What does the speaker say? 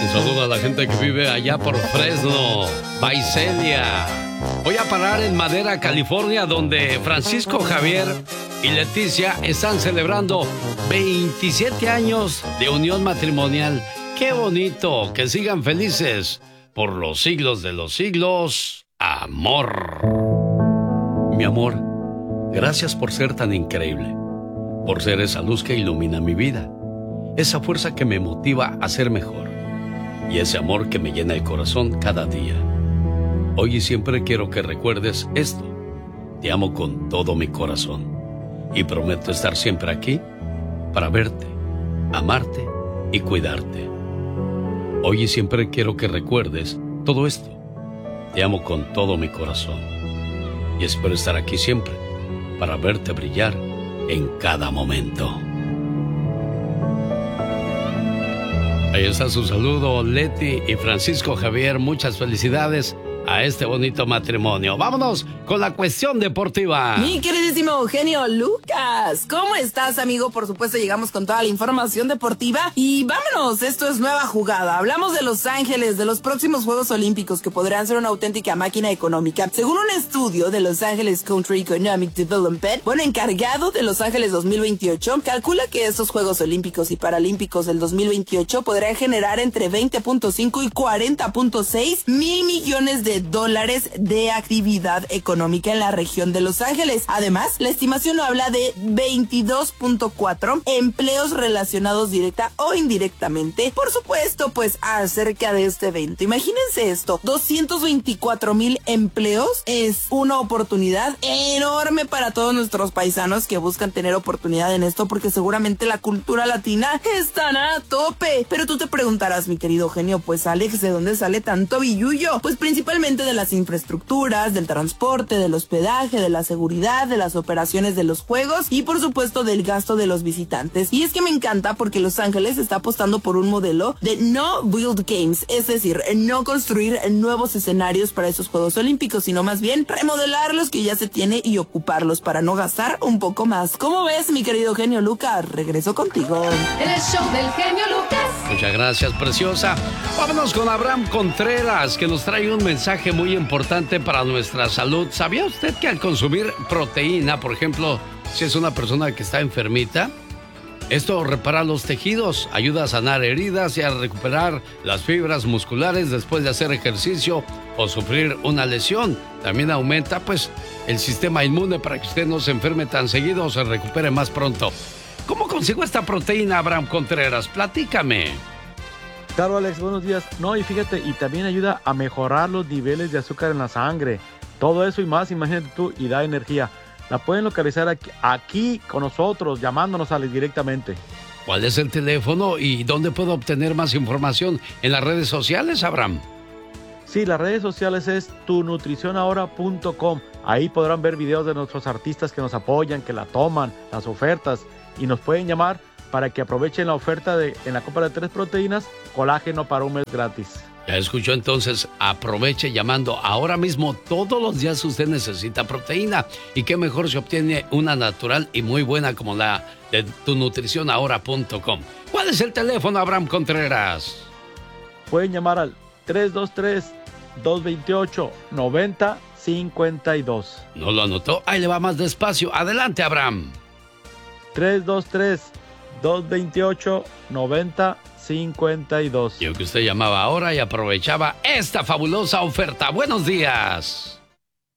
Un saludo a la gente que vive allá por Fresno, Visalia. Voy a parar en Madera, California, donde Francisco Javier y Leticia están celebrando 27 años de unión matrimonial. ¡Qué bonito! Que sigan felices por los siglos de los siglos. Amor. Mi amor, gracias por ser tan increíble, por ser esa luz que ilumina mi vida, esa fuerza que me motiva a ser mejor y ese amor que me llena el corazón cada día. Hoy y siempre quiero que recuerdes esto. Te amo con todo mi corazón y prometo estar siempre aquí para verte, amarte y cuidarte. Hoy y siempre quiero que recuerdes todo esto. Te amo con todo mi corazón y espero estar aquí siempre para verte brillar en cada momento. Ahí está su saludo, Leti y Francisco Javier. Muchas felicidades a este bonito matrimonio. Vámonos con la cuestión deportiva. Mi queridísimo Eugenio Lucas, ¿cómo estás, amigo? Por supuesto, llegamos con toda la información deportiva y vámonos, esto es Nueva Jugada. Hablamos de Los Ángeles, de los próximos Juegos Olímpicos que podrán ser una auténtica máquina económica. Según un estudio de Los Angeles Country Economic Development, encargado de Los Ángeles 2028, calcula que estos Juegos Olímpicos y Paralímpicos del 2028 podrán generar entre 20.5 y 40.6 mil millones de dólares de actividad económica en la región de Los Ángeles. Además, la estimación habla de 22.4 empleos relacionados directa o indirectamente, por supuesto, pues acerca de este evento. Imagínense esto, 224,000 empleos es una oportunidad enorme para todos nuestros paisanos que buscan tener oportunidad en esto, porque seguramente la cultura latina estará a tope. Pero tú te preguntarás, mi querido Eugenio, pues Alex, ¿de dónde sale tanto billullo? Pues principalmente de las infraestructuras, del transporte, del hospedaje, de la seguridad, de las operaciones de los juegos y por supuesto del gasto de los visitantes. Y es que me encanta porque Los Ángeles está apostando por un modelo de no build games, es decir, no construir nuevos escenarios para esos Juegos Olímpicos, sino más bien remodelar los que ya se tiene y ocuparlos para no gastar un poco más. ¿Cómo ves, mi querido genio Lucas? Regreso contigo. El show del genio Lucas. Muchas gracias, preciosa. Vámonos con Abraham Contreras, que nos trae un mensaje muy importante para nuestra salud. ¿Sabía usted que al consumir proteína, por ejemplo, si es una persona que está enfermita, esto repara los tejidos, ayuda a sanar heridas y a recuperar las fibras musculares después de hacer ejercicio o sufrir una lesión? También aumenta, pues, el sistema inmune para que usted no se enferme tan seguido o se recupere más pronto. ¿Cómo consigo esta proteína, Abraham Contreras? Platícame. Claro, Alex, buenos días. No, y fíjate, y también ayuda a mejorar los niveles de azúcar en la sangre. Todo eso y más, imagínate tú, y da energía. La pueden localizar aquí con nosotros, llamándonos a directamente. ¿Cuál es el teléfono y dónde puedo obtener más información? ¿En las redes sociales, Abraham? Sí, las redes sociales es tunutricionahora.com. Ahí podrán ver videos de nuestros artistas que nos apoyan, que la toman, las ofertas, y nos pueden llamar para que aprovechen la oferta en la compra de 3 proteínas, colágeno para un mes gratis. Ya escuchó, entonces aproveche llamando ahora mismo. Todos los días usted necesita proteína y qué mejor se obtiene una natural y muy buena como la de tunutricionahora.com. ¿Cuál es el teléfono, Abraham Contreras? Pueden llamar al 323-228-9052. ¿No lo anotó? Ahí le va más despacio. Adelante, Abraham. 323-228-9052. Yo que usted llamaba ahora y aprovechaba esta fabulosa oferta. Buenos días.